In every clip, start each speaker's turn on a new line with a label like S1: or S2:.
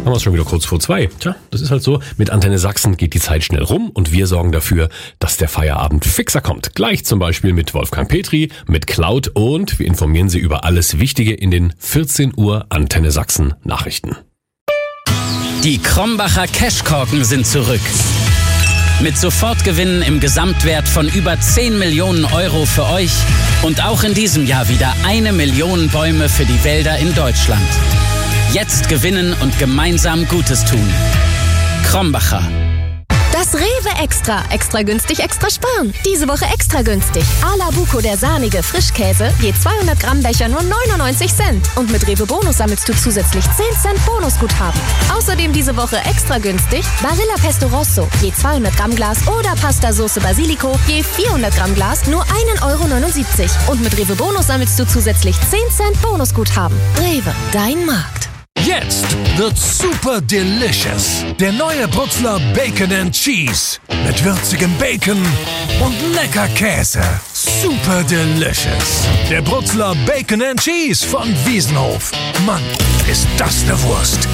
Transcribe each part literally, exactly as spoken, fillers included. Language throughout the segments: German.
S1: Haben wir es schon wieder kurz vor zwei. Tja, das ist halt so. Mit Antenne Sachsen geht die Zeit schnell rum und wir sorgen dafür, dass der Feierabend fixer kommt. Gleich zum Beispiel mit Wolfgang Petri, mit Cloud und wir informieren Sie über alles Wichtige in den vierzehn Uhr Antenne Sachsen Nachrichten.
S2: Die Krombacher Cashkorken sind zurück. Mit Sofortgewinnen im Gesamtwert von über zehn Millionen Euro für euch und auch in diesem Jahr wieder eine Million Bäume für die Wälder in Deutschland. Jetzt gewinnen und gemeinsam Gutes tun. Krombacher.
S3: Das Rewe Extra. Extra günstig, extra sparen. Diese Woche extra günstig. Ala Buco, der sahnige Frischkäse, je zweihundert Gramm Becher nur neunundneunzig Cent. Und mit Rewe Bonus sammelst du zusätzlich zehn Cent Bonusguthaben. Außerdem diese Woche extra günstig Barilla Pesto Rosso, je zweihundert Gramm Glas oder Pasta Sauce Basilico, je vierhundert Gramm Glas nur ein Euro neunundsiebzig. Und mit Rewe Bonus sammelst du zusätzlich zehn Cent Bonusguthaben. Rewe, dein Markt.
S4: Jetzt wird super delicious. Der neue Brutzler Bacon and Cheese. Mit würzigem Bacon und lecker Käse. Super delicious. Der Brutzler Bacon and Cheese von Wiesenhof. Mann, ist das eine Wurst.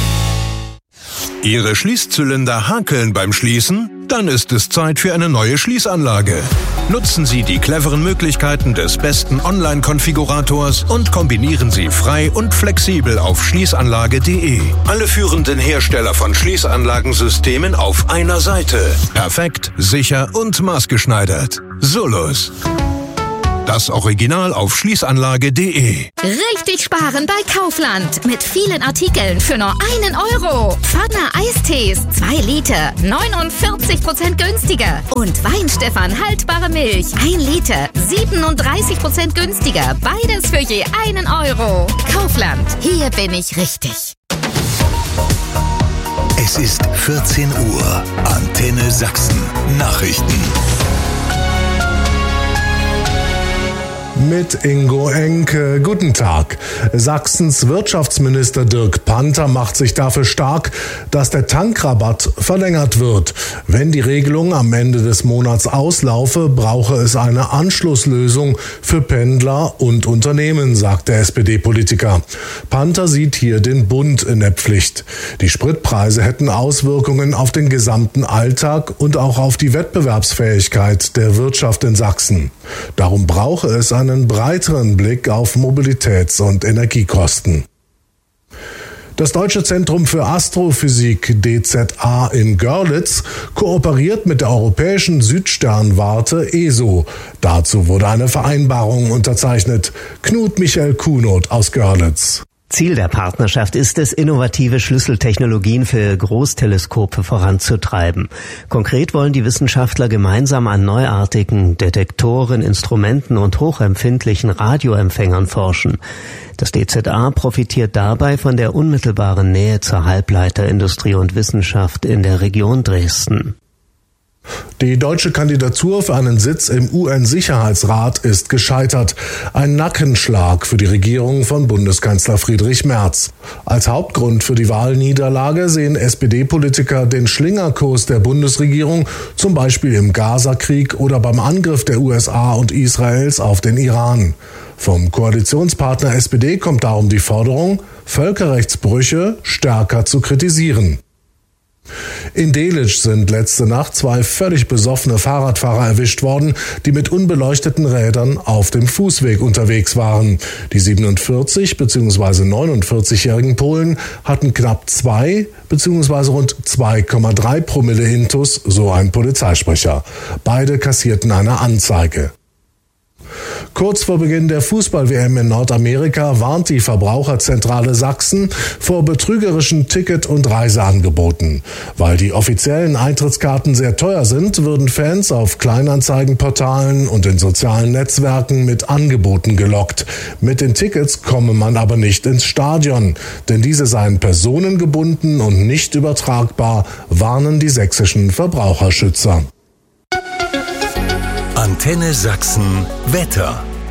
S5: Ihre Schließzylinder hakeln beim Schließen? Dann ist es Zeit für eine neue Schließanlage. Nutzen Sie die cleveren Möglichkeiten des besten Online-Konfigurators und kombinieren Sie frei und flexibel auf schließanlage punkt de. Alle führenden Hersteller von Schließanlagensystemen auf einer Seite. Perfekt, sicher und maßgeschneidert. Solus. Das Original auf schließanlage punkt de.
S6: Richtig sparen bei Kaufland. Mit vielen Artikeln für nur einen Euro. Pfanner Eistees, zwei Liter, neunundvierzig Prozent günstiger. Und Weinstefan haltbare Milch, ein Liter, siebenunddreißig Prozent günstiger. Beides für je einen Euro. Kaufland, hier bin ich richtig.
S7: Es ist vierzehn Uhr. Antenne Sachsen. Nachrichten.
S8: Mit Ingo Enke. Guten Tag. Sachsens Wirtschaftsminister Dirk Panther macht sich dafür stark, dass der Tankrabatt verlängert wird. Wenn die Regelung am Ende des Monats auslaufe, brauche es eine Anschlusslösung für Pendler und Unternehmen, sagt der S P D-Politiker. Panther sieht hier den Bund in der Pflicht. Die Spritpreise hätten Auswirkungen auf den gesamten Alltag und auch auf die Wettbewerbsfähigkeit der Wirtschaft in Sachsen. Darum brauche es eine einen breiteren Blick auf Mobilitäts- und Energiekosten. Das Deutsche Zentrum für Astrophysik D Z A in Görlitz kooperiert mit der Europäischen Südsternwarte E S O. Dazu wurde eine Vereinbarung unterzeichnet. Knut Michael Kuhnert aus Görlitz.
S9: Ziel der Partnerschaft ist es, innovative Schlüsseltechnologien für Großteleskope voranzutreiben. Konkret wollen die Wissenschaftler gemeinsam an neuartigen Detektoren, Instrumenten und hochempfindlichen Radioempfängern forschen. Das D Z A profitiert dabei von der unmittelbaren Nähe zur Halbleiterindustrie und Wissenschaft in der Region Dresden.
S8: Die deutsche Kandidatur für einen Sitz im U N-Sicherheitsrat ist gescheitert. Ein Nackenschlag für die Regierung von Bundeskanzler Friedrich Merz. Als Hauptgrund für die Wahlniederlage sehen S P D-Politiker den Schlingerkurs der Bundesregierung, zum Beispiel im Gaza-Krieg oder beim Angriff der U S A und Israels auf den Iran. Vom Koalitionspartner S P D kommt darum die Forderung, Völkerrechtsbrüche stärker zu kritisieren. In Delitzsch sind letzte Nacht zwei völlig besoffene Fahrradfahrer erwischt worden, die mit unbeleuchteten Rädern auf dem Fußweg unterwegs waren. Die siebenundvierzig bzw. neunundvierzig-jährigen Polen hatten knapp zwei bzw. rund zwei Komma drei Promille Intus, so ein Polizeisprecher. Beide kassierten eine Anzeige. Kurz vor Beginn der Fußball-W M in Nordamerika warnt die Verbraucherzentrale Sachsen vor betrügerischen Ticket- und Reiseangeboten. Weil die offiziellen Eintrittskarten sehr teuer sind, würden Fans auf Kleinanzeigenportalen und in sozialen Netzwerken mit Angeboten gelockt. Mit den Tickets komme man aber nicht ins Stadion, denn diese seien personengebunden und nicht übertragbar, warnen die sächsischen Verbraucherschützer.
S7: Antenne Sachsen Wetter.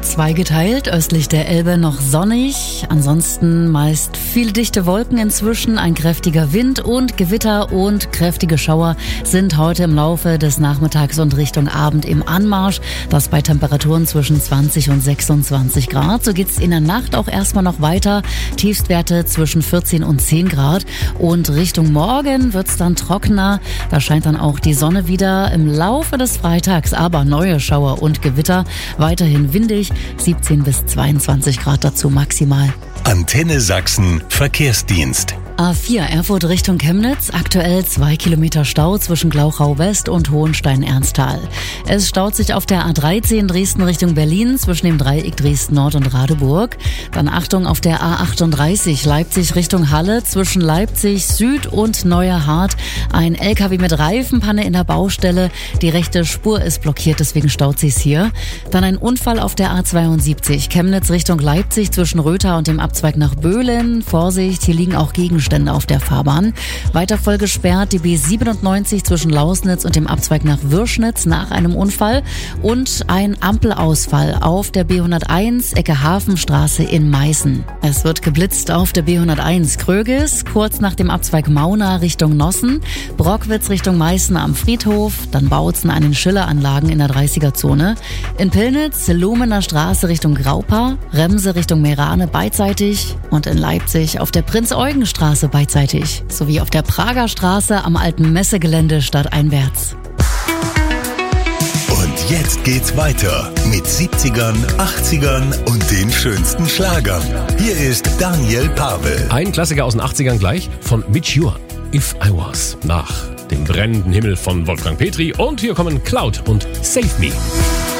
S10: Zweigeteilt, östlich der Elbe noch sonnig, ansonsten meist viele dichte Wolken inzwischen, ein kräftiger Wind und Gewitter und kräftige Schauer sind heute im Laufe des Nachmittags und Richtung Abend im Anmarsch. Das bei Temperaturen zwischen zwanzig und sechsundzwanzig Grad. So geht's in der Nacht auch erstmal noch weiter. Tiefstwerte zwischen vierzehn und zehn Grad. Und Richtung Morgen wird's dann trockener. Da scheint dann auch die Sonne wieder im Laufe des Freitags, aber neue Schauer und Gewitter. Weiterhin windig, siebzehn bis zweiundzwanzig Grad dazu maximal.
S7: Antenne Sachsen Verkehrsdienst.
S10: A vier Erfurt Richtung Chemnitz, aktuell zwei Kilometer Stau zwischen Glauchau West und Hohenstein-Ernsthal. Es staut sich auf der A dreizehn Dresden Richtung Berlin zwischen dem Dreieck Dresden Nord und Radeburg. Dann Achtung auf der A achtunddreißig Leipzig Richtung Halle zwischen Leipzig Süd und Neuerhardt. Ein L K W mit Reifenpanne in der Baustelle. Die rechte Spur ist blockiert, deswegen staut sich's hier. Dann ein Unfall auf der A zweiundsiebzig Chemnitz Richtung Leipzig zwischen Rötha und dem Abzweig nach Böhlen. Vorsicht, hier liegen auch Gegenstände auf der Fahrbahn. Weiter voll gesperrt die B siebenundneunzig zwischen Lausnitz und dem Abzweig nach Würschnitz nach einem Unfall und ein Ampelausfall auf der B hunderteins Ecke Hafenstraße in Meißen. Es wird geblitzt auf der B hunderteins Krögis, kurz nach dem Abzweig Mauna Richtung Nossen, Brockwitz Richtung Meißen am Friedhof, dann Bautzen an den Schilleranlagen in der dreißiger-Zone. In Pillnitz, Lumener Straße Richtung Graupa, Remse Richtung Meerane beidseitig und in Leipzig auf der Prinz-Eugen-Straße beidseitig, sowie auf der Prager Straße am alten Messegelände stadteinwärts.
S7: Und jetzt geht's weiter mit siebzigern, achtzigern und den schönsten Schlagern. Hier ist Daniel Pavel.
S1: Ein Klassiker aus den achtzigern gleich von Mitch Ure, If I Was, nach dem brennenden Himmel von Wolfgang Petri. Und hier kommen Cloud und Save Me.